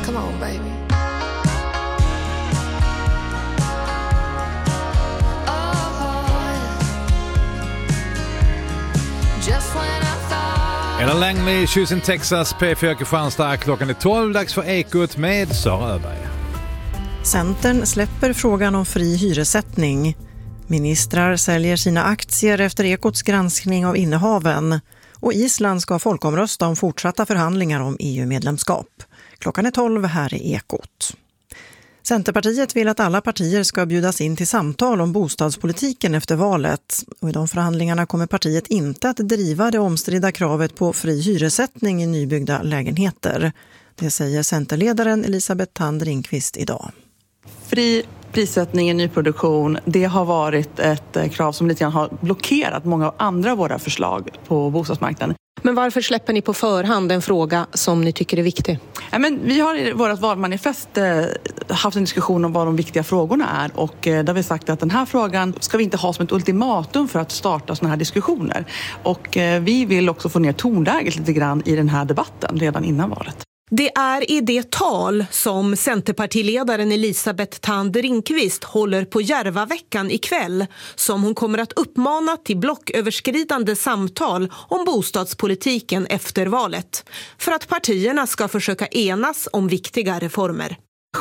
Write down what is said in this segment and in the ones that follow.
Come on, baby. Ella Langley, Choosing Texas, P4 Kristianstad. Klockan är 12, dags för Ekot med Sara Öberg. Centern släpper frågan om fri hyressättning. Ministrar säljer sina aktier efter Ekots granskning av innehaven. Och Island ska folkomrösta om fortsatta förhandlingar om EU-medlemskap. Klockan är 12, här är Ekot. Centerpartiet vill att alla partier ska bjudas in till samtal om bostadspolitiken efter valet. Och i de förhandlingarna kommer partiet inte att driva det omstridda kravet på fri hyressättning i nybyggda lägenheter. Det säger Centerledaren Elisabeth Thand Ringqvist idag. Fri prissättning i nyproduktion, det har varit ett krav som lite grann har blockerat många av andra våra förslag på bostadsmarknaden. Men varför släpper ni på förhand en fråga som ni tycker är viktig? Ja, men vi har i vårt valmanifest haft en diskussion om vad de viktiga frågorna är, och där har vi sagt att den här frågan ska vi inte ha som ett ultimatum för att starta såna här diskussioner. Och vi vill också få ner tonläget lite grann i den här debatten redan innan valet. Det är i det tal som Centerpartiledaren Elisabeth Thand Ringqvist håller på Järvaveckan ikväll som hon kommer att uppmana till blocköverskridande samtal om bostadspolitiken efter valet. För att partierna ska försöka enas om viktiga reformer.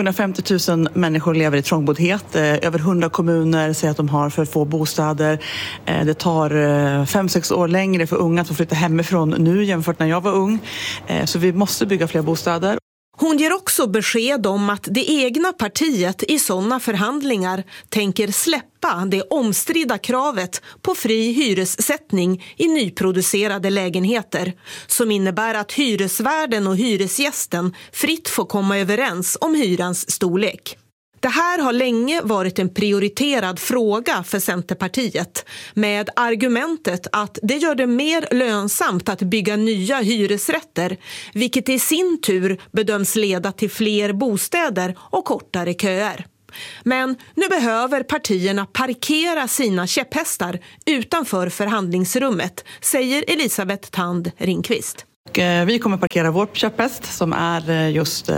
750 000 människor lever i trångboddhet. Över 100 kommuner säger att de har för få bostäder. Det tar 5-6 år längre för unga att få flytta hemifrån nu jämfört när jag var ung. Så vi måste bygga fler bostäder. Hon ger också besked om att det egna partiet i sådana förhandlingar tänker släppa det omstridda kravet på fri hyressättning i nyproducerade lägenheter, som innebär att hyresvärden och hyresgästen fritt får komma överens om hyrans storlek. Det här har länge varit en prioriterad fråga för Centerpartiet med argumentet att det gör det mer lönsamt att bygga nya hyresrätter, vilket i sin tur bedöms leda till fler bostäder och kortare köer. Men nu behöver partierna parkera sina käpphästar utanför förhandlingsrummet, säger Elisabeth Thand Ringqvist. Vi kommer parkera vår köpphäst som är just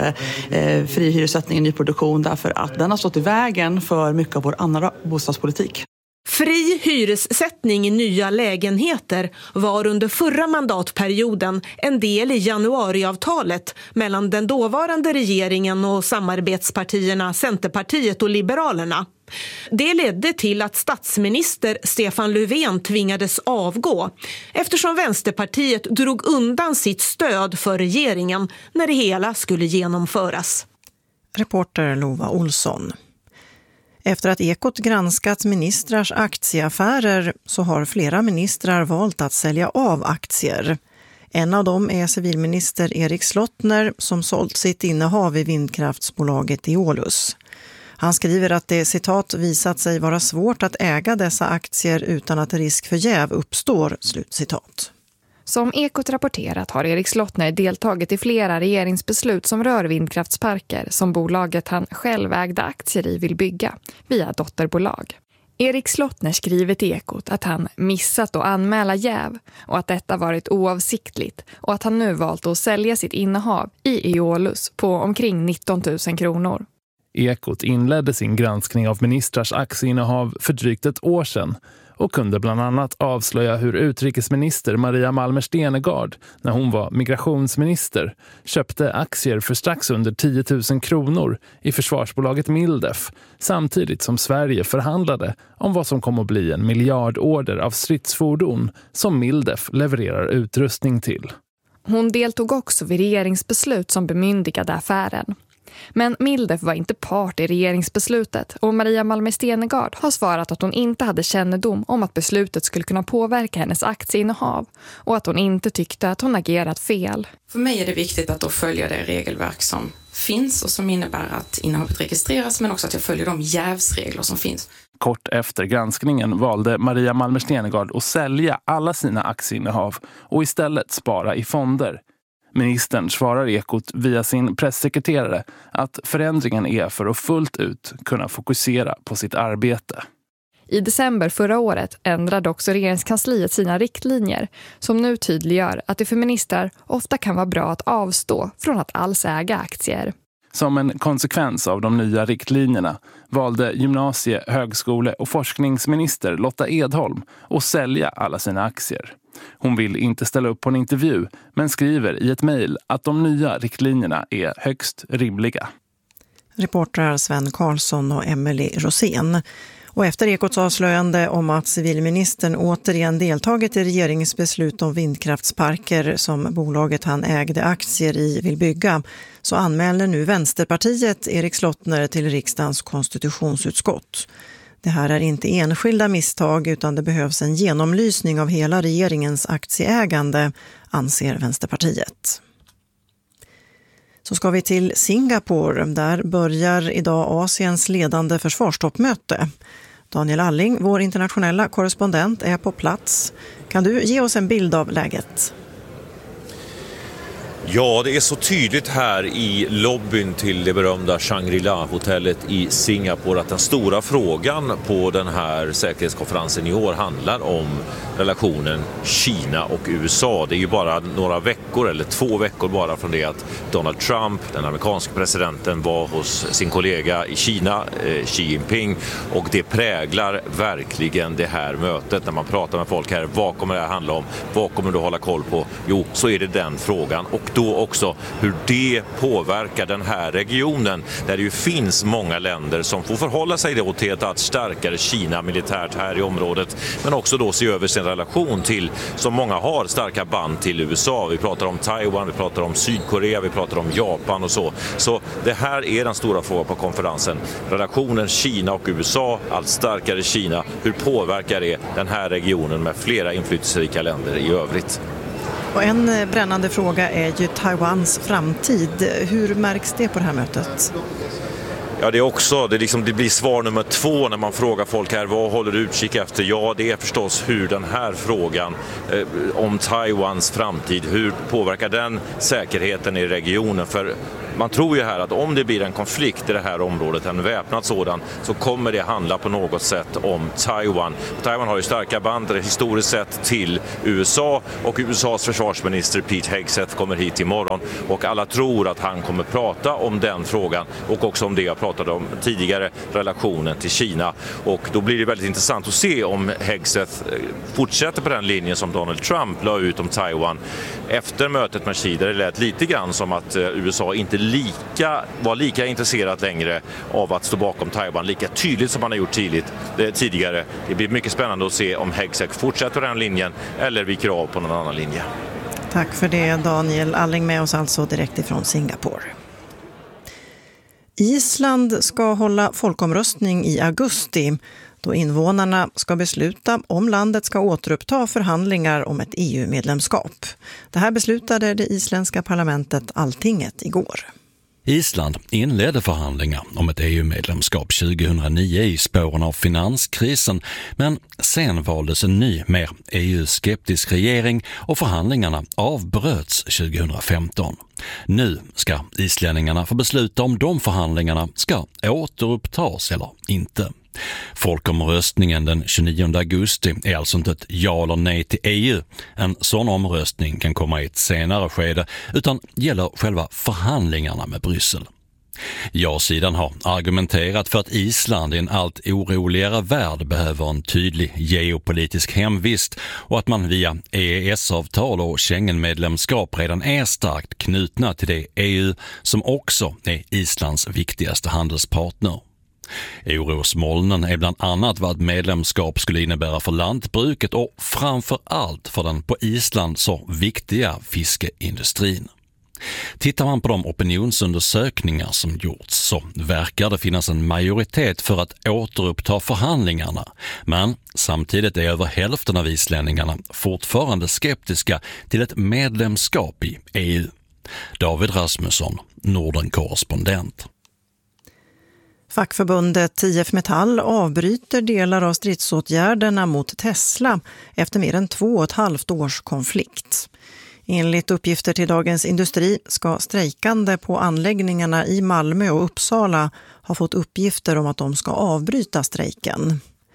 fri hyressättning i nyproduktion, därför att den har stått i vägen för mycket av vår andra bostadspolitik. Fri hyressättning i nya lägenheter var under förra mandatperioden en del i januariavtalet mellan den dåvarande regeringen och samarbetspartierna Centerpartiet och Liberalerna. Det ledde till att statsminister Stefan Löfven tvingades avgå eftersom Vänsterpartiet drog undan sitt stöd för regeringen när det hela skulle genomföras. Reporter Lova Olsson. Efter att Ekot granskat ministrars aktieaffärer så har flera ministrar valt att sälja av aktier. En av dem är civilminister Erik Slottner som sålt sitt innehav i vindkraftsbolaget Eolus. Han skriver att det citat visat sig vara svårt att äga dessa aktier utan att risk för jäv uppstår, slutcitat. Som Ekot rapporterat har Erik Slottner deltagit i flera regeringsbeslut som rör vindkraftsparker som bolaget han själv ägde aktier i vill bygga via dotterbolag. Erik Slottner skriver till Ekot att han missat att anmäla jäv och att detta varit oavsiktligt och att han nu valt att sälja sitt innehav i Eolus på omkring 19 000 kronor. Ekot inledde sin granskning av ministrars aktieinnehav för drygt ett år sedan och kunde bland annat avslöja hur utrikesminister Maria Malmer Stenergard, när hon var migrationsminister, köpte aktier för strax under 10 000 kronor i försvarsbolaget Mildef, samtidigt som Sverige förhandlade om vad som kom att bli en miljardorder av stridsfordon som Mildef levererar utrustning till. Hon deltog också vid regeringsbeslut som bemyndigade affären. Men Mildef var inte part i regeringsbeslutet och Maria Malmer Stenergard har svarat att hon inte hade kännedom om att beslutet skulle kunna påverka hennes aktieinnehav och att hon inte tyckte att hon agerat fel. För mig är det viktigt att då följa det regelverk som finns och som innebär att innehavet registreras, men också att jag följer de jävsregler som finns. Kort efter granskningen valde Maria Malmer Stenergard att sälja alla sina aktieinnehav och istället spara i fonder. Ministern svarar Ekot via sin presssekreterare att förändringen är för att fullt ut kunna fokusera på sitt arbete. I december förra året ändrade också regeringskansliet sina riktlinjer som nu tydliggör att det för ministrar ofta kan vara bra att avstå från att alls äga aktier. Som en konsekvens av de nya riktlinjerna valde gymnasie-, högskole- och forskningsminister Lotta Edholm att sälja alla sina aktier. Hon vill inte ställa upp på en intervju men skriver i ett mejl att de nya riktlinjerna är högst rimliga. Reportrar Sven Karlsson och Emily Rosén. Och efter Ekots avslöjande om att civilministern återigen deltagit i regeringsbeslut om vindkraftsparker som bolaget han ägde aktier i vill bygga, så anmäler nu Vänsterpartiet Erik Slottner till riksdagens konstitutionsutskott. Det här är inte enskilda misstag utan det behövs en genomlysning av hela regeringens aktieägande, anser Vänsterpartiet. Så ska vi till Singapore. Där börjar idag Asiens ledande försvarstoppmöte. Daniel Alling, vår internationella korrespondent, är på plats. Kan du ge oss en bild av läget? Ja, det är så tydligt här i lobbyn till det berömda Shangri-La-hotellet i Singapore att den stora frågan på den här säkerhetskonferensen i år handlar om relationen Kina och USA. Det är ju bara några veckor eller 2 veckor bara från det att Donald Trump, den amerikanska presidenten, var hos sin kollega i Kina, Xi Jinping, och det präglar verkligen det här mötet. När man pratar med folk här, vad kommer det här handla om? Vad kommer du hålla koll på? Jo, så är det den frågan. Och då också hur det påverkar den här regionen där det ju finns många länder som får förhålla sig då till ett allt starkare Kina militärt här i området, men också då se över sin relation till, som många har, starka band till USA. Vi pratar om Taiwan, vi pratar om Sydkorea, vi pratar om Japan och så. Så det här är den stora frågan på konferensen. Relationen Kina och USA, allt starkare Kina, hur påverkar det den här regionen med flera inflytelserika länder i övrigt? Och en brännande fråga är ju Taiwans framtid. Hur märks det på det här mötet? Ja, det blir svar nummer 2 när man frågar folk här, vad håller du utkik efter? Ja, det är förstås hur den här frågan om Taiwans framtid, hur påverkar den säkerheten i regionen? För man tror ju här att om det blir en konflikt i det här området, en väpnad sådan, så kommer det handla på något sätt om Taiwan. Taiwan har ju starka band historiskt sett till USA, och USAs försvarsminister Pete Hegseth kommer hit imorgon, och alla tror att han kommer prata om den frågan och också om det jag pratade om tidigare, relationen till Kina. Och då blir det väldigt intressant att se om Hegseth fortsätter på den linjen som Donald Trump la ut om Taiwan efter mötet med Xi. Det lät lite grann som att USA inte var lika intresserat längre av att stå bakom Taiwan lika tydligt som man har gjort tidigare. Det blir mycket spännande att se om Hegseth fortsätter den linjen eller viker av på någon annan linje. Tack för det, Daniel Alling, med oss alltså direkt ifrån Singapore. Island ska hålla folkomröstning i augusti då invånarna ska besluta om landet ska återuppta förhandlingar om ett EU-medlemskap. Det här beslutade det isländska parlamentet Alltinget igår. Island inledde förhandlingar om ett EU-medlemskap 2009 i spåren av finanskrisen, men sen valdes en ny, mer EU-skeptisk regering och förhandlingarna avbröts 2015. Nu ska islänningarna få besluta om de förhandlingarna ska återupptas eller inte. Folkomröstningen den 29 augusti är alltså inte ett ja eller nej till EU. En sån omröstning kan komma i ett senare skede, utan gäller själva förhandlingarna med Bryssel. Ja-sidan har argumenterat för att Island i en allt oroligare värld behöver en tydlig geopolitisk hemvist och att man via EES-avtal och Schengen-medlemskap redan är starkt knutna till det EU som också är Islands viktigaste handelspartner. Orosmolnen är bland annat vad medlemskap skulle innebära för lantbruket och framför allt för den på Island så viktiga fiskeindustrin. Tittar man på de opinionsundersökningar som gjorts så verkar det finnas en majoritet för att återuppta förhandlingarna, men samtidigt är över hälften av islänningarna fortfarande skeptiska till ett medlemskap i EU. David Rasmusson, Norden-korrespondent. Fackförbundet IF Metall avbryter delar av stridsåtgärderna mot Tesla efter mer än 2,5 års konflikt. Enligt uppgifter till Dagens Industri ska strejkande på anläggningarna i Malmö och Uppsala ha fått uppgifter om att de ska avbryta strejken.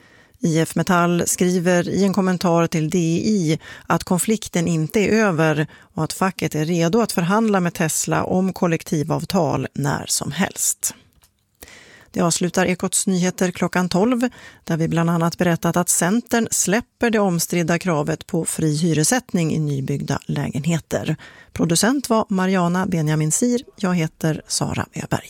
IF Metall skriver i en kommentar till DI att konflikten inte är över och att facket är redo att förhandla med Tesla om kollektivavtal när som helst. Det avslutar Ekots nyheter klockan 12 där vi bland annat berättat att Centern släpper det omstridda kravet på fri hyressättning i nybyggda lägenheter. Producent var Mariana Benjamin Sir. Jag heter Sara Öberg.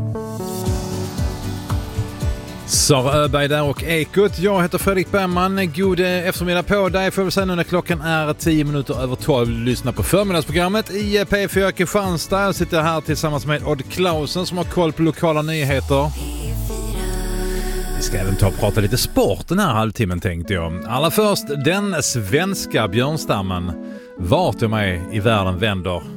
Sara Öberg där och Ekot. Jag heter Fredrik Bergman. God eftermiddag på dig. Får vi säga nu när klockan är 10 minuter över 12. Lyssna på förmiddagsprogrammet i P4 Kristianstad. Jag sitter här tillsammans med Odd Klausen som har koll på lokala nyheter. Vi ska även ta och prata lite sport den här halvtimmen tänkte jag. Allra först den svenska björnstammen. Vart jag mig i världen vänder